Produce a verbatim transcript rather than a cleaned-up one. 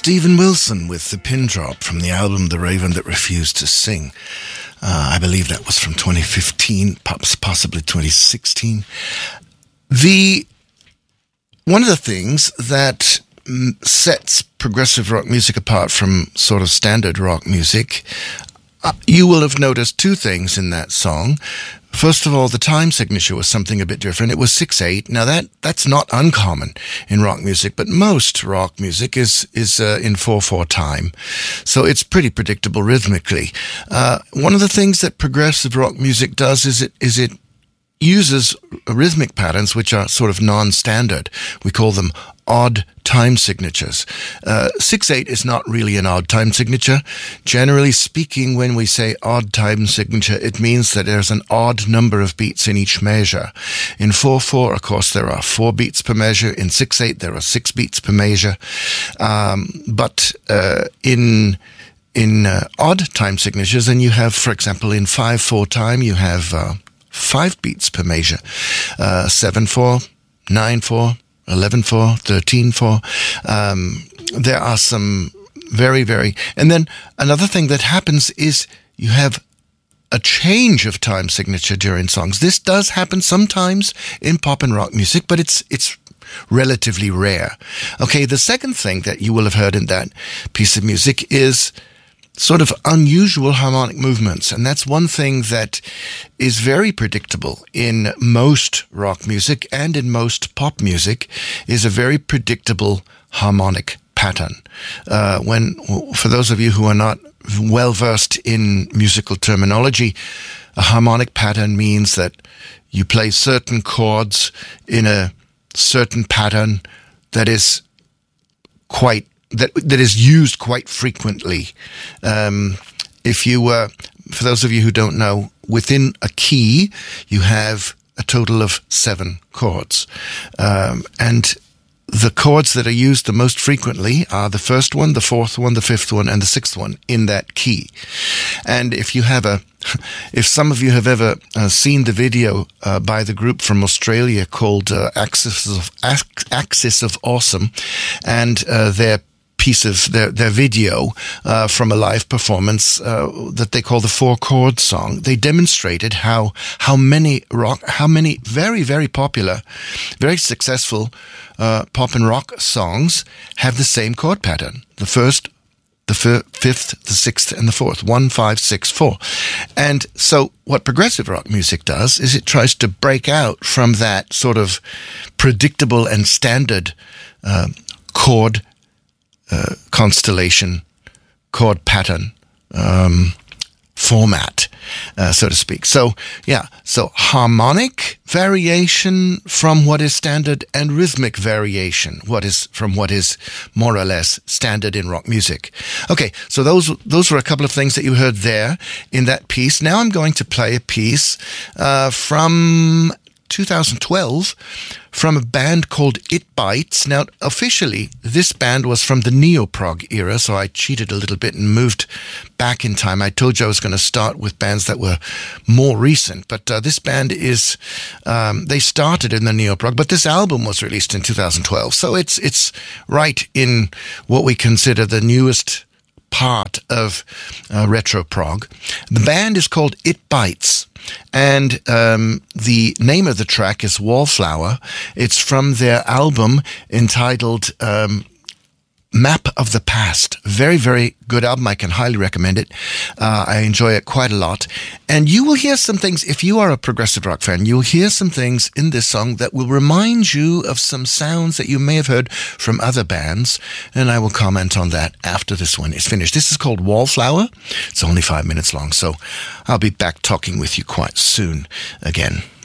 Steven Wilson with The Pin Drop from the album The Raven That Refused to Sing. Uh, I believe that was from twenty fifteen, possibly twenty sixteen. The one of the things that sets progressive rock music apart from sort of standard rock music, uh, you will have noticed two things in that song. First of all, the time signature was something a bit different. It was six eight. Now, that that's not uncommon in rock music, but most rock music is is uh, in four four time. So it's pretty predictable rhythmically. Uh, one of the things that progressive rock music does is it is it uses rhythmic patterns which are sort of non-standard. We call them odd time signatures. Uh, six eight is not really an odd time signature. Generally speaking, when we say odd time signature, it means that there's an odd number of beats in each measure. In four four, of course, there are four beats per measure. In six eight, there are six beats per measure. Um, but uh, in in uh, odd time signatures, and you have, for example, in five four time, you have uh, five beats per measure. Uh, seven four, nine four, eleven four, thirteen four. Um, there are some very, very... And then another thing that happens is you have a change of time signature during songs. This does happen sometimes in pop and rock music, but it's it's relatively rare. Okay, the second thing that you will have heard in that piece of music is sort of unusual harmonic movements. And that's one thing that is very predictable in most rock music and in most pop music, is a very predictable harmonic pattern. Uh, when, for those of you who are not well versed in musical terminology, a harmonic pattern means that you play certain chords in a certain pattern that is quite that that is used quite frequently. Um, if you, uh, for those of you who don't know, within a key, you have a total of seven chords. Um, and the chords that are used the most frequently are the first one, the fourth one, the fifth one, and the sixth one in that key. And if you have a, if some of you have ever uh, seen the video uh, by the group from Australia called uh, Axis of Axis of Awesome, and uh, their piece of their, their video uh, from a live performance uh, that they call the Four Chord Song, they demonstrated how how many rock, how many very, very popular, very successful uh, pop and rock songs have the same chord pattern. The first, the f- fifth, the sixth, and the fourth. One, five, six, four. And so what progressive rock music does is it tries to break out from that sort of predictable and standard uh, chord Uh, constellation, chord pattern, um, format, uh, so to speak. So, yeah, so harmonic variation from what is standard and rhythmic variation, what is from what is more or less standard in rock music. Okay, so those those were a couple of things that you heard there in that piece. Now I'm going to play a piece uh, from two thousand twelve from a band called It Bites. Now, officially, this band was from the neo-prog era, so I cheated a little bit and moved back in time. I told you I was going to start with bands that were more recent, but uh, this band is, um, they started in the neo-prog, but this album was released in two thousand twelve, so it's it's right in what we consider the newest part of uh, retro prog. The band is called It Bites, and um, the name of the track is Wallflower. It's from their album entitled um, Map of the Past. Very, very good album. I can highly recommend it. Uh, I enjoy it quite a lot. And you will hear some things, if you are a progressive rock fan, you'll hear some things in this song that will remind you of some sounds that you may have heard from other bands. And I will comment on that after this one is finished. This is called Wallflower. It's only five minutes long, so I'll be back talking with you quite soon again.